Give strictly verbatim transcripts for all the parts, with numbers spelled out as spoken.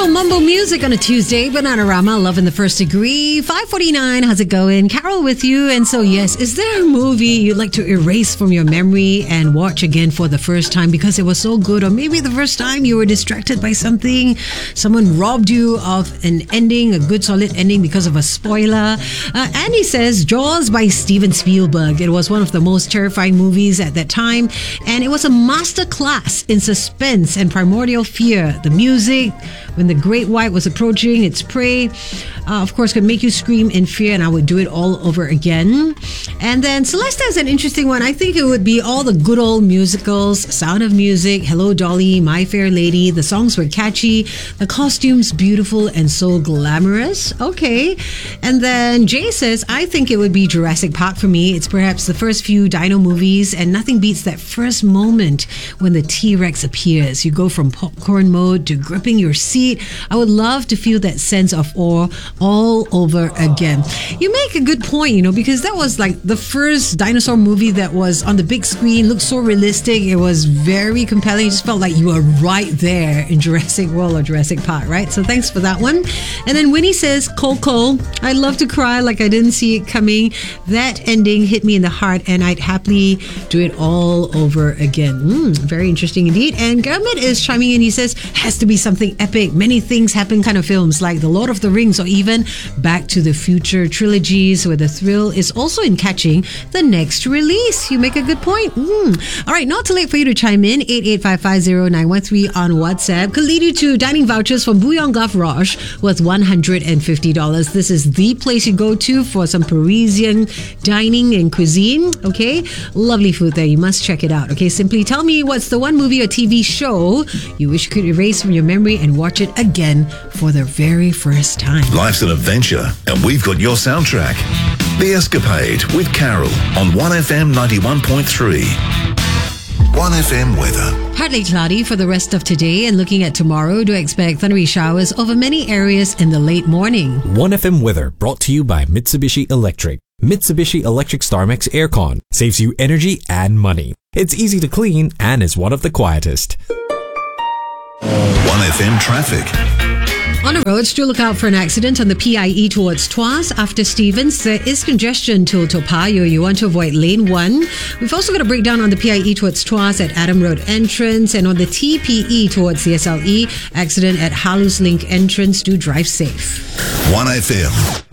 little mumble music on a Tuesday. Bananarama, Love in the First Degree. five forty-nine, how's it going? Carol with you. And so, yes, is there a movie you'd like to erase from your memory and watch again for the first time because it was so good? Or maybe the first time you were distracted by something. Someone robbed you of an ending, a good solid ending because of a spoiler. Uh, Andy says, Jaws by Steven Spielberg. It was one of the most terrifying movies at that time. And it was a master class in suspense and primordial fear. The music, when the great white was approaching its prey, uh, of course, could make you scream in fear, and I would do it all over again. And then Celeste has an interesting one. I think it would be all the good old musicals, Sound of Music, Hello Dolly, My Fair Lady. The songs were catchy, the costumes beautiful and so glamorous. Okay. And then Jay says, I think it would be Jurassic Park for me. It's perhaps the first few dino movies, and nothing beats that first moment when the T-Rex appears. You go from popcorn mode to gripping your seat. I would love to feel that sense of awe all over again. You make a good point, you know, because that was like the first dinosaur movie that was on the big screen, looked so realistic. It was very compelling. You just felt like you were right there in Jurassic World or Jurassic Park, right? So thanks for that one. And then Winnie says, Coco, I'd love to cry like I didn't see it coming. That ending hit me in the heart, and I'd happily do it all over again. Mm, very interesting indeed. And Gurmit is chiming in. He says, has to be something epic. Many things happen kind of films like The Lord of the Rings or even Back to the Future trilogies, where the thrill is also in catching the next release. You make a good point. Mm. All right, not too late for you to chime in. eight eight five five zero nine one three on WhatsApp could lead you to dining vouchers from Bouillon Gavroche Roche worth one hundred fifty dollars. This is the place you go to for some Parisian dining and cuisine. Okay, lovely food there. You must check it out. Okay, simply tell me what's the one movie or T V show you wish you could erase from your memory and watch it again for the very first time. Life's an adventure, and we've got your soundtrack. The Escapade with Carol on one F M ninety-one point three. one F M weather. Partly cloudy for the rest of today, and looking at tomorrow, do expect thundery showers over many areas in the late morning. one F M weather brought to you by Mitsubishi Electric. Mitsubishi Electric StarMax Aircon saves you energy and money. It's easy to clean and is one of the quietest. one F M traffic. On the roads, do look out for an accident on the P I E towards Tuas. After Stevens, there is congestion till Toa Payoh. You want to avoid lane one. We've also got a breakdown on the P I E towards Tuas at Adam Road entrance, and on the T P E towards the S L E, accident at Halus Link entrance. Do drive safe. one F M.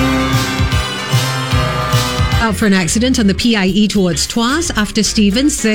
Out for an accident on the P I E towards Tuas. After Stevens, there